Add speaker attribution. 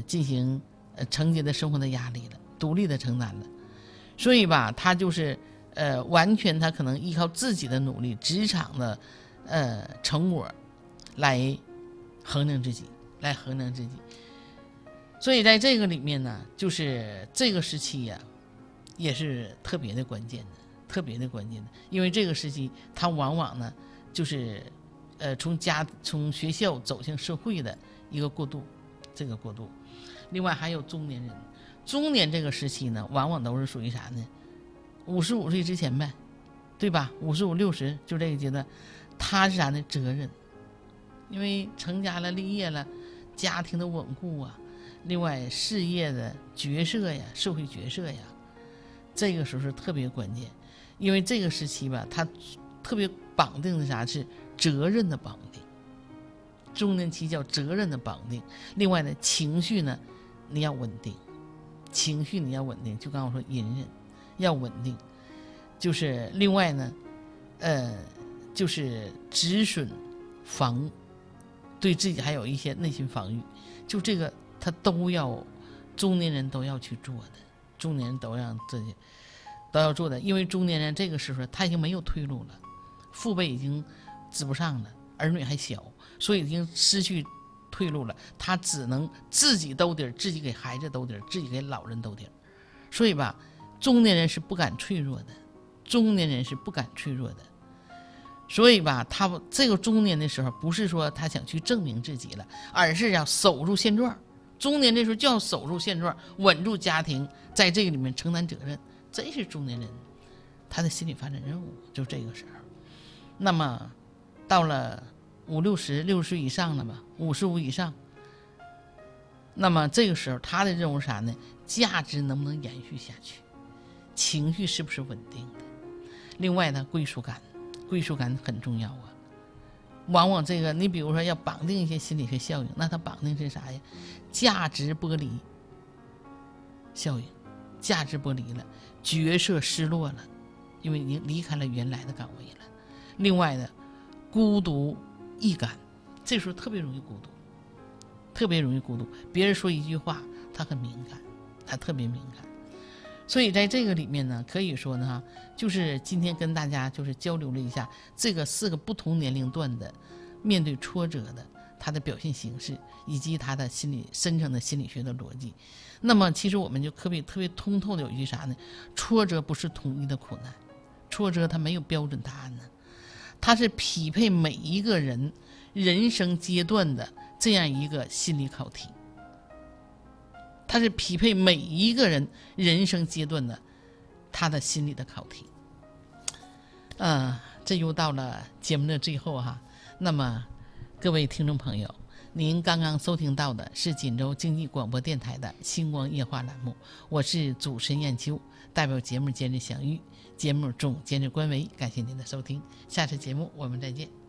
Speaker 1: 进行承接的生活的压力了，独立的承担了。所以吧，他就是完全他可能依靠自己的努力，职场的成果来衡量自己，所以在这个里面呢，就是这个时期呀，也是特别的关键的，因为这个时期他往往呢就是从学校走向社会的一个过渡，这个过渡。另外还有中年人，中年这个时期呢，往往都是属于啥呢？55岁之前呗，对吧？55、60就这个阶段，他是啥呢？责任，因为成家了、立业了，家庭的稳固啊，另外事业的角色呀、社会角色呀，这个时候是特别关键。因为这个时期吧，他特别绑定的啥是责任的绑定，中年期叫责任的绑定。另外呢，情绪呢你要稳定，就刚刚我说隐忍要稳定，就是另外呢就是止损防御，对自己还有一些内心防御，就这个他都要，中年人都要去做的，中年人都让自己都要做的。因为中年人这个时候他已经没有退路了，父辈已经指不上了，儿女还小，所以已经失去退路了，他只能自己兜底，自己给孩子兜底，自己给老人兜底。所以吧，中年人是不敢脆弱的，所以吧，他这个中年的时候，不是说他想去证明自己了，而是要守住现状。中年这时候就要守住现状，稳住家庭，在这个里面承担责任，这是中年人他的心理发展任务，就这个时候。那么到了50、60岁以上了吧，55以上，那么这个时候他的任务是啥呢？价值能不能延续下去，情绪是不是稳定的，另外呢，归属感很重要啊。往往这个你比如说要绑定一些心理学效应，那它绑定是啥呀？价值剥离效应，价值剥离了，角色失落了，因为你离开了原来的岗位了。另外呢，孤独易感，这时候特别容易孤独，别人说一句话他很敏感，他特别敏感。所以在这个里面呢，可以说呢，就是今天跟大家就是交流了一下这个4个不同年龄段的面对挫折的他的表现形式，以及他的深层的心理学的逻辑。那么其实我们就特别通透的有一句啥呢？挫折不是统一的苦难，挫折它没有标准答案呢，它是匹配每一个人人生阶段的这样一个心理考题，它是匹配每一个人人生阶段的他的心理的考题。这又到了节目的最后哈。那么各位听众朋友，您刚刚收听到的是锦州经济广播电台的星光夜话栏目，我是主持人燕秋，代表节目监制祥玉，节目总监制关维，感谢您的收听，下次节目我们再见。